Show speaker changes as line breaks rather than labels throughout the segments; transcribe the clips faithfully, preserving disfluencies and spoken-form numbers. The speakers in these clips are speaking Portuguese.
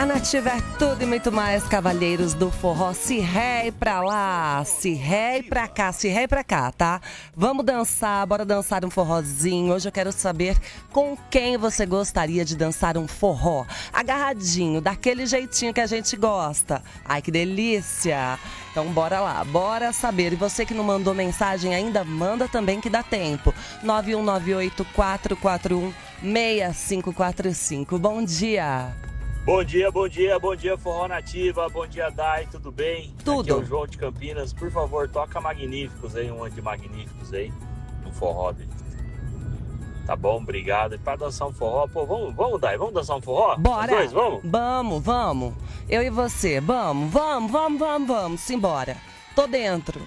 Nativa é tudo e muito mais, cavalheiros do forró. Se ré e pra lá, se ré e pra cá, se ré e pra cá, tá? Vamos dançar, bora dançar um forrozinho. Hoje eu quero saber com quem você gostaria de dançar um forró. Agarradinho, daquele jeitinho que a gente gosta. Ai, que delícia! Então bora lá, bora saber. E você que não mandou mensagem ainda, manda também que dá tempo. nove um nove oito, quatro quatro um, seis cinco quatro cinco. Bom dia!
Bom dia, bom dia, bom dia Forró Nativa, bom dia Dai, tudo bem?
Tudo.
Aqui é o João de Campinas, por favor, toca Magníficos aí, um de Magníficos aí, no forró dele. Tá bom, obrigado. E pra dançar um forró, pô, vamos, vamos Dai, vamos dançar um forró?
Bora!
Os dois, vamos?
Vamos, vamos. Eu e você, vamos, vamos, vamos, vamos, vamos, simbora. Tô dentro.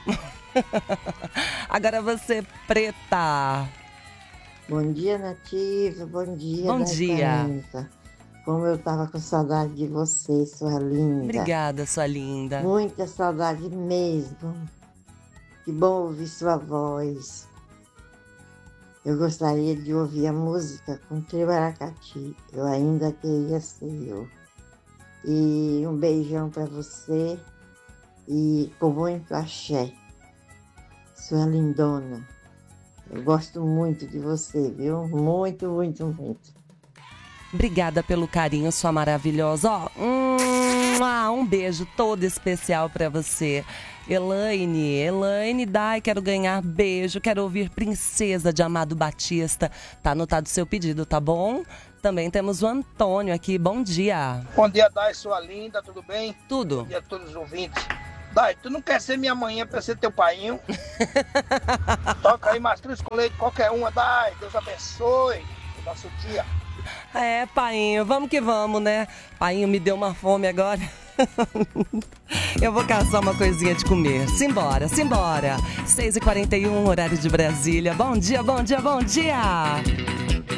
Agora você, Preta.
Bom dia, Nativa, bom dia.
Bom dia.
Camisa. Como eu tava com saudade de você, sua linda.
Obrigada, sua linda.
Muita saudade mesmo. Que bom ouvir sua voz. Eu gostaria de ouvir a música com Trio Aracati. Eu ainda queria ser eu. E um beijão para você e com muito axé. Sua lindona. Eu gosto muito de você, viu? Muito, muito, muito.
Obrigada pelo carinho, sua maravilhosa. Ó, um, um beijo todo especial pra você. Elaine, Elaine, dai, quero ganhar beijo, quero ouvir Princesa de Amado Batista. Tá anotado o seu pedido, tá bom? Também temos o Antônio aqui, bom dia.
Bom dia, Dai, sua linda, tudo bem?
Tudo.
Bom dia a todos os ouvintes. Dai, tu não quer ser minha manhã pra ser teu painho? Toca aí, Mastruz com leite, qualquer uma, Dai, Deus abençoe o nosso dia.
É, painho, vamos que vamos, né? Painho me deu uma fome agora. Eu vou caçar uma coisinha de comer. Simbora, simbora. seis e quarenta e um, horário de Brasília. Bom dia, bom dia, bom dia.